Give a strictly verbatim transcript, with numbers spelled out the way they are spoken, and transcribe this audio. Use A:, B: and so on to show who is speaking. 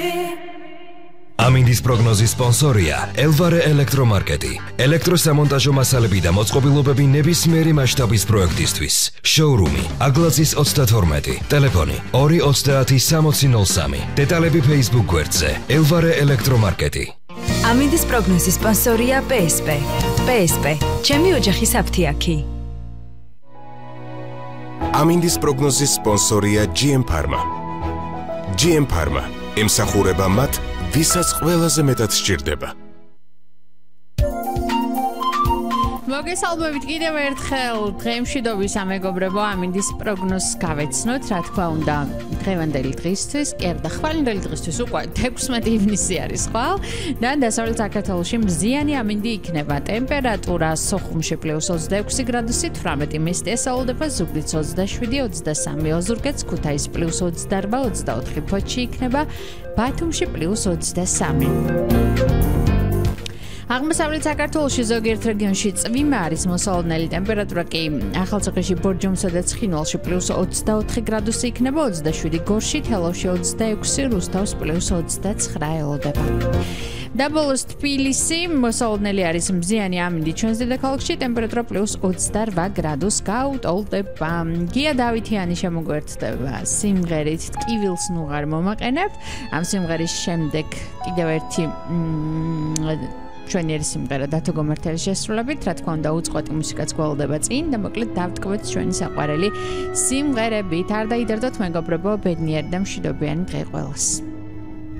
A: ამინდის პროგნოზის სპონსორია ელვარე ელექტრომარკეტი. ელექტროსამონტაჟო მასალები და მოწყობილობები ნებისმიერი მასშტაბის პროექტისთვის. შოურუმი აგლაძის ოცდათორმეტი, ტელეფონი ორი ოცდაათი სამოცი ნოლ სამი. დეტალები Facebook გვერდზე ელვარე ელექტრომარკეტი.
B: ამინდის პროგნოზის სპონსორია პე ეს პე. პე ეს პე, ჩემი ოჯახის აფთიაქი.
C: ამინდის პროგნოზის სპონსორია ჯი ემ Pharma. ჯი ემ Pharma ემსახურება მათ, ვისაც ყველაზე მეტად სჭირდება.
D: მოგესალმებით კიდევ ერთხელ დღემშვიდობის ამეგობრებო ამინდის პროგნოზს გავეცნოთ, რა თქმა უნდა, დღევანდელი დღისთვის, კერდა ხვალინდელი დღისთვის უკვე თექვსმეტი ივნისი არის ხვალ და დასავლეთ საქართველოში მზიანი ამინდი იქნება. ტემპერატურა სოხუმში პლუს ოცდაექვსი გრადუსი, თვრამეტი მესტი ესაუდება, ზუგდიდ ოცდაშვიდი ოცდასამი, ოზურგეთს ქუთაის პლუს ოცდაორბა ოცდაოთხი, ფოთში იქნება, ბათუმში პლუს ოცდასამი. აღმოსავლეთ საქართველოში ზოგიერთ რეგიონში წვიმა არის მოსალოდნელი ტემპერატურა კი ახალციხეში, ბორჯომსა და ცხინვალში პლუს ოცდაოთხი გრადუსი იქნება, ოცდაშვიდი გორში, თელავში ოცდაექვსი, რუსთავს პლუს ოცდაცხრა ელოდება. და ბოლოს თბილისი მოსალოდნელი არის მზიანი ამინდი ჩვენს დედაქალაქში, ტემპერატურა პლუს ოცდარვა გრადუსს გაუტოლდება. გია დავითიანი შემოგვერთდება სიმღერით ტკივილს ნუღარ მომაყენებ. ამ სიმღერის შემდეგ კიდევ ერთი ჩვენი სიმღერა დათო გომართელის შესრულებით, რა თქმა უნდა, უწყვეტი მუსიკაც გველოდება წინ და მოკლედ დავტკბეთ ჩვენი საყვარელი სიმღერებით. არ დაიდარდოთ მეგობრებო, ბედნიერი და მშვიდობიანი დღე ყველას.